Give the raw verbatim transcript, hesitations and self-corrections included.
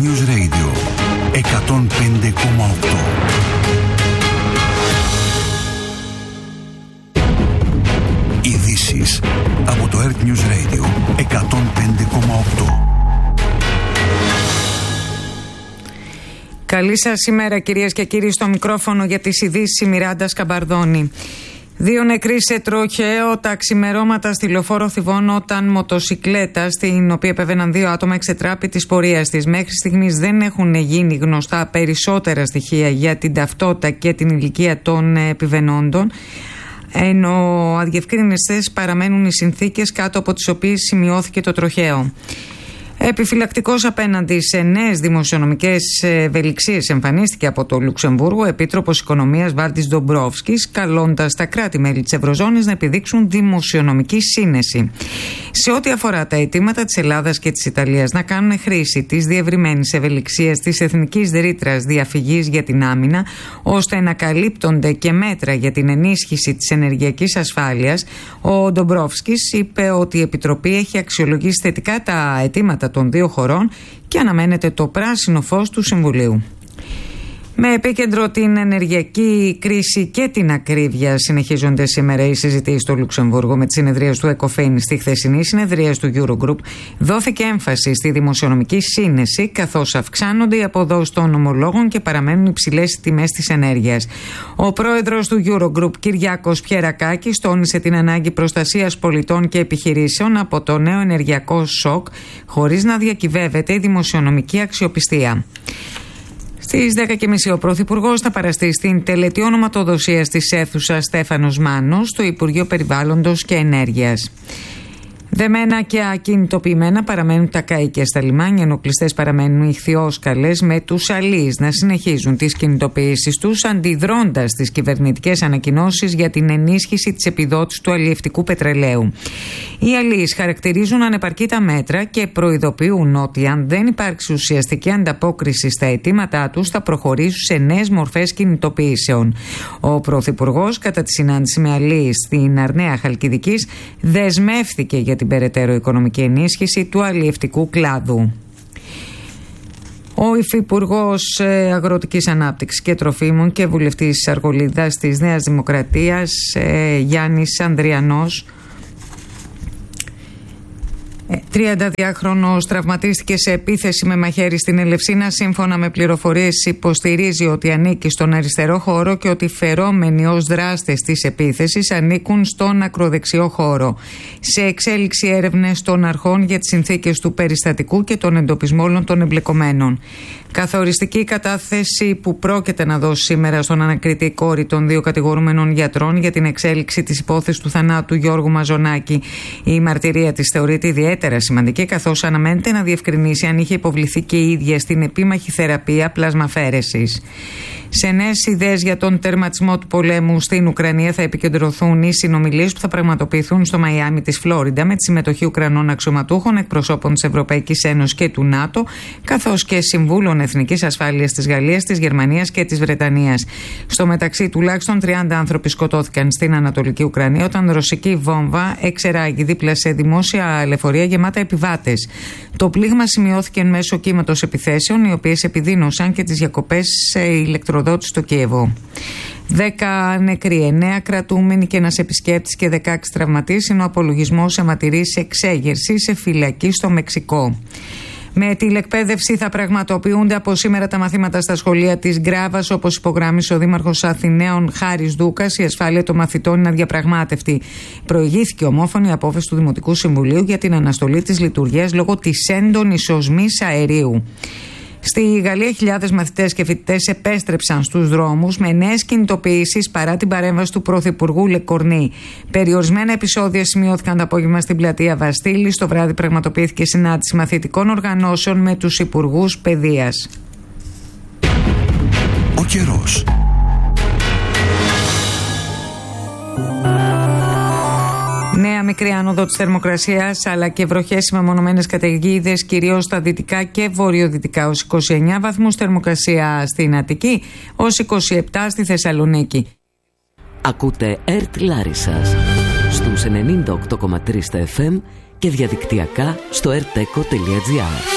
News Radio εκατόν πέντε κόμμα οκτώ. Ειδήσεις από το Earth News Radio εκατόν πέντε κόμμα οκτώ. Καλή σας ημέρα, κυρίες και κύριοι, στο μικρόφωνο για τις ειδήσεις η Μιράντα Σκαμπαρδόνη. Δύο νεκροί σε τροχαίο τα ξημερώματα στη λεωφόρο Θηβών όταν μοτοσικλέτα, στην οποία επέβαιναν δύο άτομα, εξετράπη της πορείας της. Μέχρι στιγμής δεν έχουν γίνει γνωστά περισσότερα στοιχεία για την ταυτότητα και την ηλικία των επιβαινόντων, ενώ αδιευκρίνιστες παραμένουν οι συνθήκες κάτω από τις οποίες σημειώθηκε το τροχαίο. Επιφυλακτικός απέναντι σε νέες δημοσιονομικές ευελιξίες εμφανίστηκε από το Λουξεμβούργο ο Επίτροπος Οικονομίας Βάλτις Ντομπρόφσκης, καλώντας τα κράτη-μέλη της Ευρωζώνης να επιδείξουν δημοσιονομική σύνεση. Σε ό,τι αφορά τα αιτήματα της Ελλάδας και της Ιταλίας να κάνουν χρήση της διευρυμένης ευελιξίας της Εθνικής Ρήτρας Διαφυγής για την άμυνα, ώστε να καλύπτονται και μέτρα για την ενίσχυση της ενεργειακής ασφάλειας, ο Ντομπρόφσκης είπε ότι η Επιτροπή έχει αξιολογήσει θετικά τα αιτήματα των δύο χωρών και αναμένεται το πράσινο φως του Συμβουλίου. Με επίκεντρο την ενεργειακή κρίση και την ακρίβεια, συνεχίζονται σήμερα οι συζητήσεις στο Λουξεμβούργο. Με τις συνεδρίες του ΕΚΟΦΗΝ στη χθεσινή συνεδρία του Eurogroup δόθηκε έμφαση στη δημοσιονομική σύνεση, καθώς αυξάνονται οι αποδόσεις των ομολόγων και παραμένουν υψηλές οι τιμές της ενέργειας. Ο πρόεδρος του Eurogroup, Κυριάκος Πιερακάκης, τόνισε την ανάγκη προστασίας πολιτών και επιχειρήσεων από το νέο ενεργειακό σοκ, χωρίς να διακυβεύεται η δημοσιονομική αξιοπιστία. Στις δέκα και μισή ο Πρωθυπουργός θα παραστεί στην τελετή ονοματοδοσίας της αίθουσας Στέφανος Μάνος στο Υπουργείο Περιβάλλοντος και Ενέργειας. Δεμένα και ακινητοποιημένα παραμένουν τα καΐκια στα λιμάνια, ενώ κλειστές παραμένουν οι ιχθυόσκαλες, με τους αλείς να συνεχίζουν τις κινητοποιήσεις τους, αντιδρώντας στις κυβερνητικές ανακοινώσεις για την ενίσχυση της επιδότησης του αλλιευτικού πετρελαίου. Οι αλείς χαρακτηρίζουν ανεπαρκή τα μέτρα και προειδοποιούν ότι αν δεν υπάρξει ουσιαστική ανταπόκριση στα αιτήματά τους, θα προχωρήσουν σε νέες μορφές κινητοποιήσεων. Ο Πρωθυπουργός, κατά τη συνάντηση με αλείς στην Αρναία Χαλκιδικής, δεσμεύθηκε για την περαιτέρω οικονομική ενίσχυση του αλλιευτικού κλάδου. Ο Υφυπουργός Αγροτικής Ανάπτυξης και Τροφίμων και βουλευτής Αργολίδας της Νέας Δημοκρατίας, Γιάννης Ανδριανός, τριανταδυάχρονος, τραυματίστηκε σε επίθεση με μαχαίρι στην Ελευσίνα. Σύμφωνα με πληροφορίες, υποστηρίζει ότι ανήκει στον αριστερό χώρο και ότι οι φερόμενοι ως δράστες της επίθεσης ανήκουν στον ακροδεξιό χώρο. Σε εξέλιξη έρευνες των αρχών για τις συνθήκες του περιστατικού και τον εντοπισμό όλων των εμπλεκομένων. Καθοριστική κατάθεση που πρόκειται να δώσει σήμερα στον ανακριτή κόρη των δύο κατηγορούμενων γιατρών για την εξέλιξη της υπόθεσης του θανάτου Γιώργου Μαζονάκη. Η μαρτυρία της θεωρείται ιδιαίτερα σημαντική, καθώς αναμένεται να διευκρινίσει αν είχε υποβληθεί και η ίδια στην επίμαχη θεραπεία πλασμαφαίρεσης. Σε νέες ιδέες για τον τερματισμό του πολέμου στην Ουκρανία θα επικεντρωθούν οι συνομιλίες που θα πραγματοποιηθούν στο Μαϊάμι της Φλόριντα με τη συμμετοχή Ουκρανών αξιωματούχων, εκπροσώπων της Ευρωπαϊκής Ένωσης και του ΝΑΤΟ, καθώς και συμβούλων εθνικής ασφάλειας της Γαλλίας, της Γερμανίας και της Βρετανίας. Στο μεταξύ, τουλάχιστον τριάντα άνθρωποι σκοτώθηκαν στην Ανατολική Ουκρανία όταν ρωσική βόμβα εξεράγει δίπλα σε δημόσια λεωφορεία γεμάτα επιβάτες. Το πλήγμα σημειώθηκε εν μέσω κύματος επιθέσεων, οι οποίες επιδίνωσαν και τις διακοπές σε ηλεκτροδότηση στο Κίεβο. Δέκα νεκροί, εννέα κρατούμενοι και ένας επισκέπτης και δεκαέξι τραυματίες είναι ο απολογισμός αιματηρής εξέγερση σε φυλακή στο Μεξικό. Με τηλεκπαίδευση θα πραγματοποιούνται από σήμερα τα μαθήματα στα σχολεία της Γκράβας, όπως υπογράμμισε ο Δήμαρχος Αθηναίων Χάρης Δούκας. Η ασφάλεια των μαθητών είναι αδιαπραγμάτευτη. Προηγήθηκε ομόφωνη απόφαση του Δημοτικού Συμβουλίου για την αναστολή της λειτουργίας λόγω της έντονης οσμής αερίου. Στη Γαλλία, χιλιάδες μαθητές και φοιτητές επέστρεψαν στους δρόμους με νέες κινητοποιήσεις παρά την παρέμβαση του Πρωθυπουργού Λεκορνή. Περιορισμένα επεισόδια σημειώθηκαν το απόγευμα στην πλατεία Βαστίλη. Στο βράδυ πραγματοποιήθηκε συνάντηση μαθητικών οργανώσεων με τους υπουργούς παιδείας. Ο καιρός. Νέα μικρή άνοδο της θερμοκρασίας, αλλά και βροχές με μεμονωμένες καταιγίδες, κυρίως στα δυτικά και βορειοδυτικά, ως είκοσι εννέα βαθμούς θερμοκρασία στην Αττική, ως είκοσι επτά στη Θεσσαλονίκη. Ακούτε Ερτ Λάρισσας στους ενενήντα οκτώ κόμμα τρία στα εφ εμ και διαδικτυακά στο ερτέκο τελεία τζι άρ.